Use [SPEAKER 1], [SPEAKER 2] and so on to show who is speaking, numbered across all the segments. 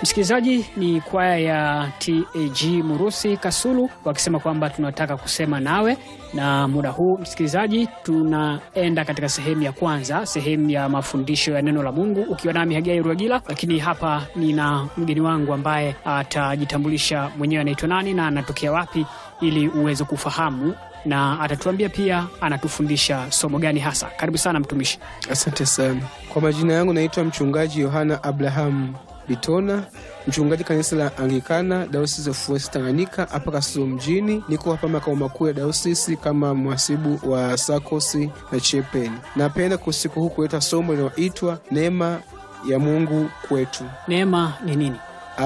[SPEAKER 1] Msikilizaji, ni kwaya ya TAG Murusi Kasulu wakisema kwamba tunataka kusema nawe, na muda huu msikilizaji tunaenda katika sehemu ya kwanza, sehemu ya mafundisho ya neno la Mungu, ukiwa nami Hagai Ruagila. Lakini hapa nina mgeni wangu ambaye atajitambulisha mwenyewe anaitwa nani na anatokea wapi ili uweze kufahamu, na atatuambia pia anatufundisha somo gani hasa. Karibu sana mtumishi.
[SPEAKER 2] Asante sana. Kwa majina yangu naitwa mchungaji Yohana Abraham Bitona, mchungaji kanisa la Anglikana Diocese of West Tanganyika hapa Kasulu mjini. Niko hapa makao makuu ya diocese kama mhasibu wa sakosi na chapeni. Napenda kusiku huku kuleta somo linaloitwa neema ya Mungu kwetu.
[SPEAKER 1] Neema ni nini?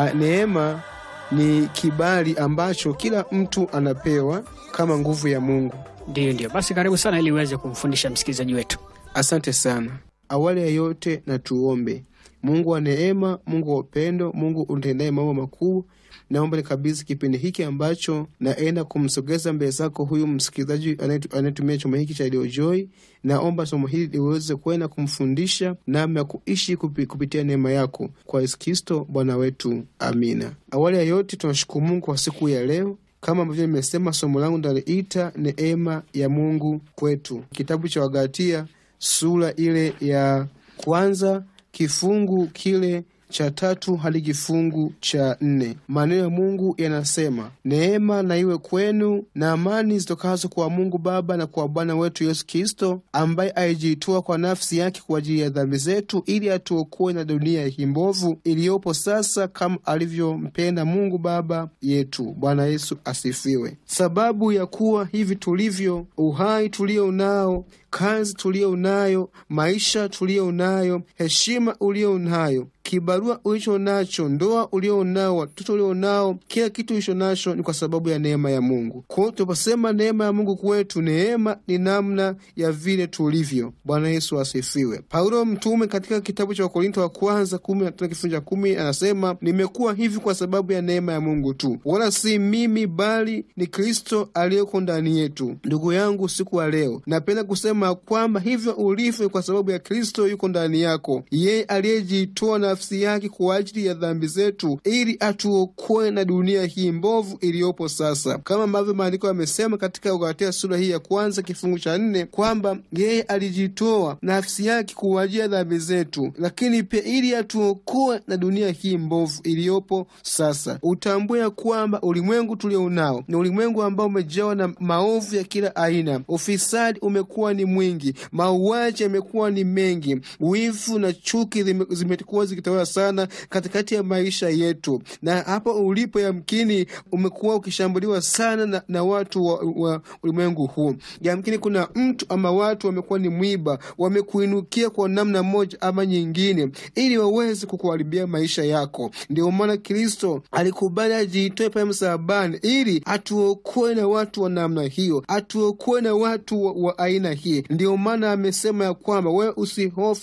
[SPEAKER 2] Neema ni kibali ambacho kila mtu anapewa kama nguvu ya Mungu.
[SPEAKER 1] Ndio. Basi karibu sana ili uweze kumfundisha msikilizaji wetu.
[SPEAKER 2] Asante sana. Awali ya yote na tuombe. Mungu wa neema, Mungu wa upendo, Mungu utendaye mambo makuu, naomba nikabidhi kipindi hiki ambacho naenda kumsogeza mbele zako huyu msikilizaji anayetumia chombo hiki cha Radio Joy. Naomba somo hili liweze kwenda kumfundisha namna ya kuishi kupitia neema yako, kwa Yesu Kristo Bwana wetu. Amina. Awali ya yote tunashukuru Mungu kwa siku ya leo. Kama ambavyo nimesema, somo langu ndaliita neema ya Mungu kwetu. Kitabu cha Wagalatia sura ile ya kwanza kifungu kile cha 3 hadi kifungu cha 4. Maneno ya Mungu yanasema, neema na iwe kwenu na amani zitokazo kwa Mungu Baba na kwa Bwana wetu Yesu Kristo, ambaye alijitoa kwa nafsi yake kwa ajili ya dhambi zetu, ili atuokoe na dunia hii mbovu iliyopo sasa, kama alivyompenda Mungu Baba yetu. Bwana Yesu asifiwe. Sababu ya kuwa hivi tulivyo, uhai tulio nao, kazi tulio nayo, maisha tulio nayo, heshima ulio nayo, kibarua ulicho nacho, ndoa ulio nao, watoto ulio nao, kila kitu ulicho nacho ni kwa sababu ya neema ya Mungu. Kwa hiyo tunaposema neema ya Mungu kwetu, neema ni namna ya vile tulivyo. Bwana Yesu asifiwe. Paulo mtume katika kitabu cha Wakorintho wa kwanza 10 kifungu cha 10 anasema, nimekuwa hivi kwa sababu ya neema ya Mungu tu, wala si mimi bali ni Kristo aliyeko ndani yetu. Ndugu yangu, siku wa leo napenda kusema kwamba hivyo ulivyo kwa sababu ya Kristo yuko ndani yako, yeye aliyejitoa nafsi yake kwa ajili ya dhambi zetu, ili atuokoe na dunia hii mbovu iliyopo sasa. Kama ambavyo maandiko yamesema katika Wagalatia sura hii ya kwanza kifungu cha 4 kwamba yeye alijitoa nafsi yake kwa ajili ya dhambi zetu, lakini pia ili atuokoe na dunia hii mbovu iliyopo sasa. Utambue kwamba ulimwengu tulio nao ni ulimwengu ambao umejawa na maovu ya kila aina. Ufisadi umekuwa ni mwingi, mauaji yamekuwa ni mengi, wivu na chuki zimekuwa zikitawala sana katikati ya maisha yetu. Na hapo ulipo yamkini umekuwa ukishambuliwa sana na watu wa ulimwengu huu. Yamkini kuna mtu ama watu wamekuwa ni mwiba, wamekuinukia kwa namna moja ama nyingine ili waweze kukuharibia maisha yako. Ndio maana Kristo alikubali ajitoe pale msalabani ili atuokoe na watu wa namna hiyo, atuokoe na watu wa aina hii. Ndio maana amesema ya kwamba wewe usihofu,